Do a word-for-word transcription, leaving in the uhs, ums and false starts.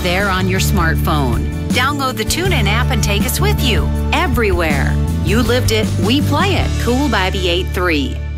there on your smartphone. Download the TuneIn app and take us with you everywhere. You lived it, we play it. Cool Bobby eight three.